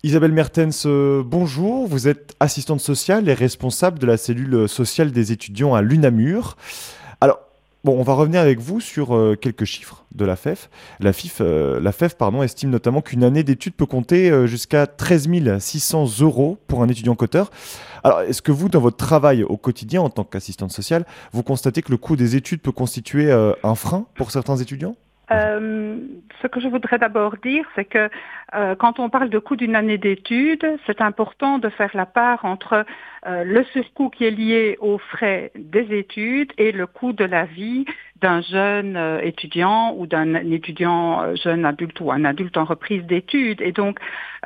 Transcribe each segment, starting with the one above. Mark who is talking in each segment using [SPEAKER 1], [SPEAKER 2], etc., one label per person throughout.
[SPEAKER 1] Isabelle Mertens, bonjour. Vous êtes assistante sociale et responsable de la cellule sociale des étudiants à l'UNAMUR. Alors, bon, on va revenir avec vous sur quelques chiffres de la FEF. La FEF, pardon, estime notamment qu'une année d'études peut compter jusqu'à 13 600 euros pour un étudiant coteur. Alors, est-ce que vous, dans votre travail au quotidien en tant qu'assistante sociale, vous constatez que le coût des études peut constituer un frein pour certains étudiants?
[SPEAKER 2] Euh, Ce que je voudrais d'abord dire, c'est que quand on parle de coût d'une année d'études, c'est important de faire la part entre le surcoût qui est lié aux frais des études et le coût de la vie d'un jeune étudiant ou d'un étudiant jeune adulte ou un adulte en reprise d'études. Et donc,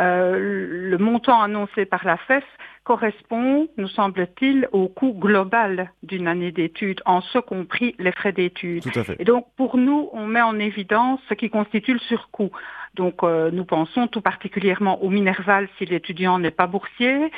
[SPEAKER 2] le montant annoncé par la FEF correspond, nous semble-t-il, au coût global d'une année d'études, en ce compris les frais d'études.
[SPEAKER 1] Tout à fait.
[SPEAKER 2] Et donc, pour nous, on met en évidence ce qui constitue le surcoût. Donc, nous pensons tout particulièrement au Minerval si l'étudiant n'est pas boursier,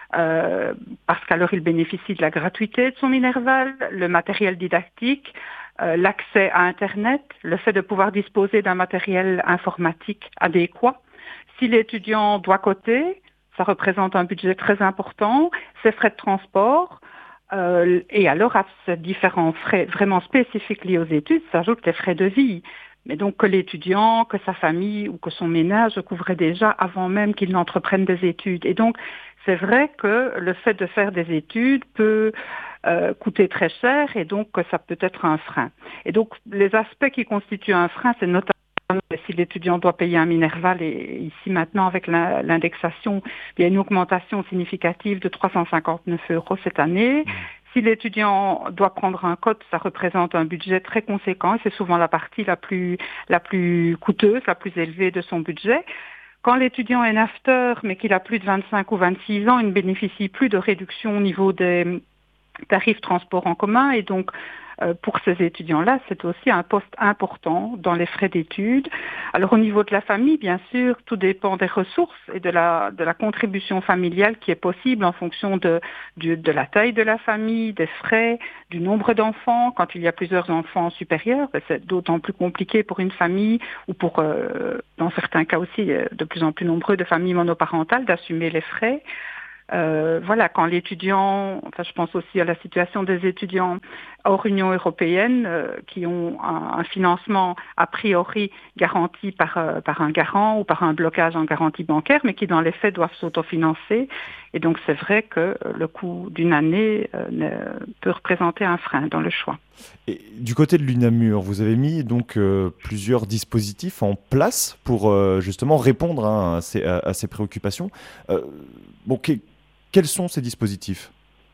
[SPEAKER 2] parce qu'alors il bénéficie de la gratuité de son Minerval, le matériel didactique, l'accès à Internet, le fait de pouvoir disposer d'un matériel informatique adéquat. Si l'étudiant doit coter, ça représente un budget très important, ses frais de transport, et alors à ces différents frais vraiment spécifiques liés aux études s'ajoutent les frais de vie. Mais donc que l'étudiant, que sa famille ou que son ménage couvrait déjà avant même qu'il n'entreprenne des études. Et donc c'est vrai que le fait de faire des études peut coûter très cher et donc que ça peut être un frein. Et donc les aspects qui constituent un frein, c'est notamment si l'étudiant doit payer un Minerval, et ici maintenant avec l'indexation, il y a une augmentation significative de 359 euros cette année. Si l'étudiant doit prendre un code, ça représente un budget très conséquent et c'est souvent la partie la plus coûteuse, la plus élevée de son budget. Quand l'étudiant est NAFTER, mais qu'il a plus de 25 ou 26 ans, il ne bénéficie plus de réduction au niveau des tarifs transport en commun et donc pour ces étudiants-là, c'est aussi un poste important dans les frais d'études. Alors au niveau de la famille, bien sûr, tout dépend des ressources et de la contribution familiale qui est possible en fonction de la taille de la famille, des frais, du nombre d'enfants. Quand il y a plusieurs enfants supérieurs, c'est d'autant plus compliqué pour une famille ou pour, dans certains cas aussi, de plus en plus nombreux de familles monoparentales d'assumer les frais. Voilà, quand l'étudiant, enfin je pense aussi à la situation des étudiants hors Union européenne qui ont un financement a priori garanti par un garant ou par un blocage en garantie bancaire, mais qui dans les faits doivent s'autofinancer. Et donc c'est vrai que le coût d'une année peut représenter un frein dans le choix.
[SPEAKER 1] Et du côté de l'UNAMUR, vous avez mis donc plusieurs dispositifs en place pour justement répondre à ces préoccupations. Bon, quels sont ces dispositifs?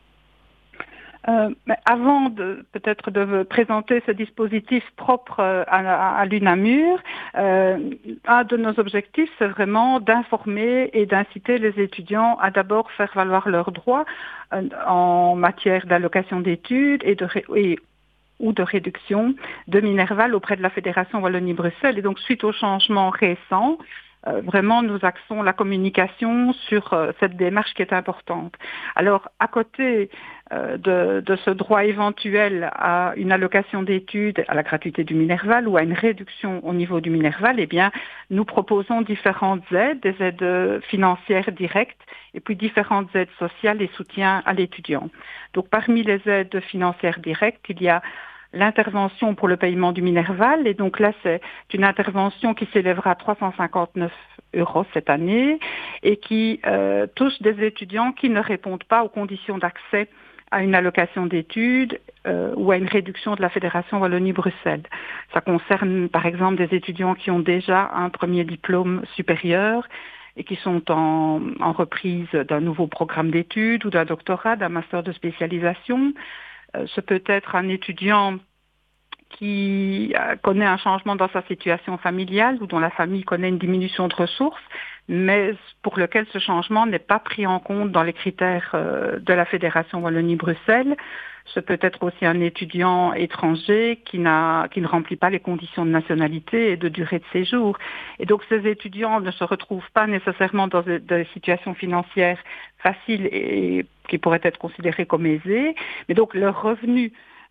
[SPEAKER 2] Mais avant peut-être de présenter ce dispositif propre à l'UNAMUR, un de nos objectifs, c'est vraiment d'informer et d'inciter les étudiants à d'abord faire valoir leurs droits en matière d'allocation d'études ou de réduction de Minerval auprès de la Fédération Wallonie-Bruxelles. Et donc, suite aux changements récents, vraiment, nous axons la communication sur cette démarche qui est importante. Alors, à côté de ce droit éventuel à une allocation d'études, à la gratuité du Minerval ou à une réduction au niveau du Minerval, eh bien, nous proposons différentes aides, des aides financières directes et puis différentes aides sociales et soutiens à l'étudiant. Donc, parmi les aides financières directes, il y a l'intervention pour le paiement du Minerval. Et donc là, c'est une intervention qui s'élèvera à 359 euros cette année et qui touche des étudiants qui ne répondent pas aux conditions d'accès à une allocation d'études ou à une réduction de la Fédération Wallonie-Bruxelles. Ça concerne par exemple des étudiants qui ont déjà un premier diplôme supérieur et qui sont en reprise d'un nouveau programme d'études ou d'un doctorat, d'un master de spécialisation. Ce peut être un étudiant qui connaît un changement dans sa situation familiale ou dont la famille connaît une diminution de ressources, mais pour lequel ce changement n'est pas pris en compte dans les critères de la Fédération Wallonie-Bruxelles. Ce peut être aussi un étudiant étranger qui ne remplit pas les conditions de nationalité et de durée de séjour. Et donc ces étudiants ne se retrouvent pas nécessairement dans des situations financières faciles et qui pourraient être considérées comme aisées, mais donc leurs revenus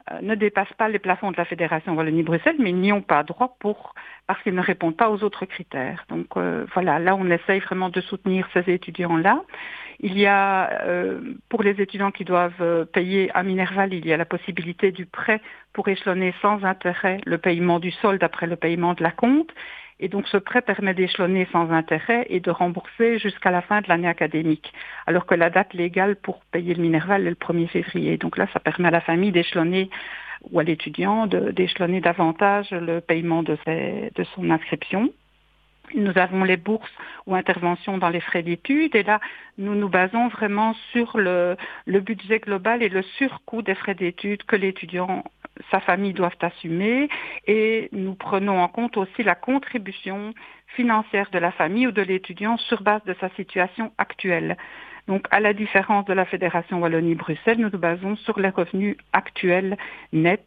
[SPEAKER 2] ne dépassent pas les plafonds de la Fédération Wallonie-Bruxelles, mais n'y ont pas droit parce qu'ils ne répondent pas aux autres critères. Donc voilà, là on essaye vraiment de soutenir ces étudiants-là. Il y a, pour les étudiants qui doivent payer à Minerval, il y a la possibilité du prêt pour échelonner sans intérêt le paiement du solde après le paiement de l'acompte. Et donc ce prêt permet d'échelonner sans intérêt et de rembourser jusqu'à la fin de l'année académique. Alors que la date légale pour payer le Minerval est le 1er février. Donc là, ça permet à la famille d'échelonner ou à l'étudiant d'échelonner davantage le paiement de son inscription. Nous avons les bourses ou interventions dans les frais d'études et là, nous nous basons vraiment sur le budget global et le surcoût des frais d'études que l'étudiant, sa famille doivent assumer et nous prenons en compte aussi la contribution financière de la famille ou de l'étudiant sur base de sa situation actuelle. Donc, à la différence de la Fédération Wallonie-Bruxelles, nous nous basons sur les revenus actuels nets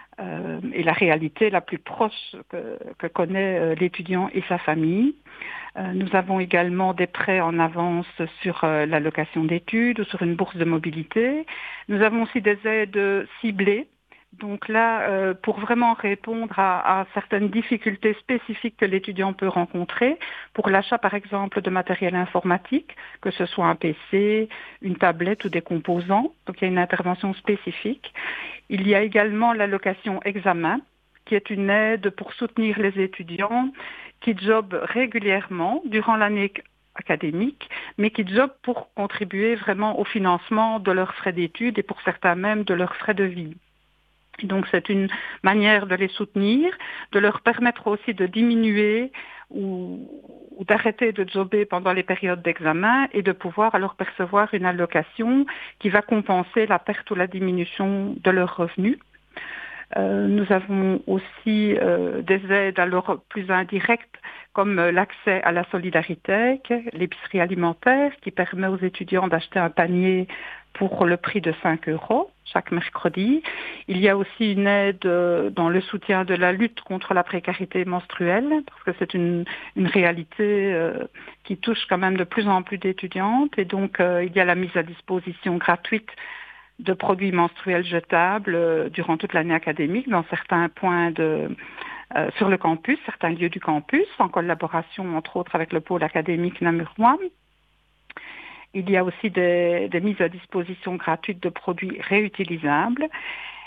[SPEAKER 2] et la réalité la plus proche que connaît l'étudiant et sa famille. Nous avons également des prêts en avance sur l'allocation d'études ou sur une bourse de mobilité. Nous avons aussi des aides ciblées. Donc là, pour vraiment répondre à certaines difficultés spécifiques que l'étudiant peut rencontrer, pour l'achat par exemple de matériel informatique, que ce soit un PC, une tablette ou des composants, donc il y a une intervention spécifique. Il y a également l'allocation examen, qui est une aide pour soutenir les étudiants qui jobent régulièrement durant l'année académique, mais qui jobent pour contribuer vraiment au financement de leurs frais d'études et pour certains même de leurs frais de vie. Donc c'est une manière de les soutenir, de leur permettre aussi de diminuer ou d'arrêter de jobber pendant les périodes d'examen et de pouvoir alors percevoir une allocation qui va compenser la perte ou la diminution de leurs revenus. Nous avons aussi des aides alors plus indirectes comme l'accès à la solidarité, l'épicerie alimentaire qui permet aux étudiants d'acheter un panier pour le prix de 5 € chaque mercredi. Il y a aussi une aide dans le soutien de la lutte contre la précarité menstruelle, parce que c'est une réalité qui touche quand même de plus en plus d'étudiantes. Et donc, il y a la mise à disposition gratuite de produits menstruels jetables durant toute l'année académique dans certains points sur le campus, certains lieux du campus, en collaboration entre autres avec le pôle académique Namur-Moine. Il y a aussi des mises à disposition gratuites de produits réutilisables.